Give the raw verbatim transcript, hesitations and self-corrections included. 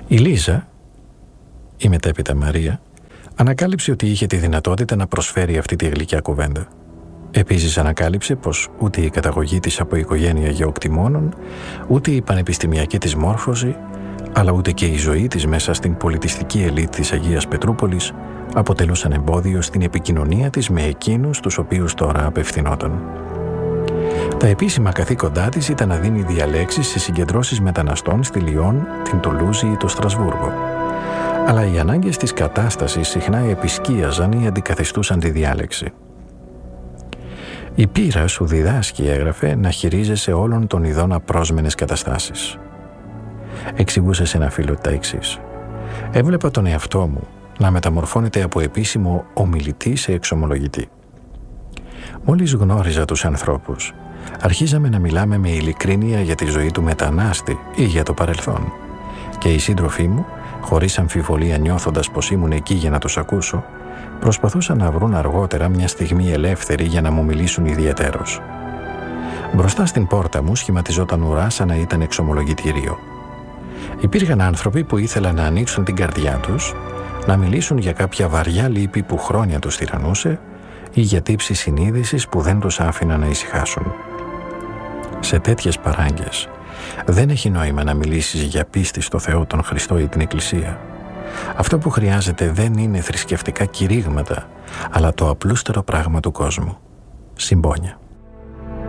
Η Λίζα, η μετέπειτα Μαρία, ανακάλυψε ότι είχε τη δυνατότητα να προσφέρει αυτή τη γλυκιά κουβέντα. Επίσης ανακάλυψε πως ούτε η καταγωγή της από οικογένεια γεωκτημόνων, ούτε η πανεπιστημιακή της μόρφωση, αλλά ούτε και η ζωή της μέσα στην πολιτιστική ελίτ της Αγίας Πετρούπολης αποτελούσαν εμπόδιο στην επικοινωνία της με εκείνους τους οποίους τώρα απευθυνόταν. Τα επίσημα καθήκοντά της ήταν να δίνει διαλέξεις σε συγκεντρώσεις μεταναστών στη Λιόν, την Τουλούζη ή το Στρασβούργο. Αλλά οι ανάγκες της κατάστασης συχνά επισκίαζαν ή αντικαθιστούσαν τη διάλεξη. Η πείρα σου διδάσκει, έγραφε, να χειρίζεσαι όλων των ειδών απρόσμενες καταστάσεις. Εξηγούσε σε ένα φίλο τα εξής. Έβλεπα τον εαυτό μου να μεταμορφώνεται από επίσημο ομιλητή σε εξομολογητή. Μόλις γνώριζα τους ανθρώπους, αρχίζαμε να μιλάμε με ειλικρίνεια για τη ζωή του μετανάστη ή για το παρελθόν. Και οι σύντροφοί μου, χωρίς αμφιβολία νιώθοντας πως ήμουν εκεί για να τους ακούσω, προσπαθούσαν να βρουν αργότερα μια στιγμή ελεύθερη για να μου μιλήσουν ιδιαιτέρως. Μπροστά στην πόρτα μου σχηματιζόταν ουρά σαν να ήταν εξομολογητήριο. Υπήρχαν άνθρωποι που ήθελαν να ανοίξουν την καρδιά τους, να μιλήσουν για κάποια βαριά λύπη που χρόνια τους τυραννούσε ή για τύψεις συνείδησης που δεν τους άφηναν να ησυχάσουν. Σε τέτοιες παράγκες δεν έχει νόημα να μιλήσεις για πίστη στο Θεό, τον Χριστό ή την Εκκλησία. Αυτό που χρειάζεται δεν είναι θρησκευτικά κηρύγματα, αλλά το απλούστερο πράγμα του κόσμου. Συμπόνια.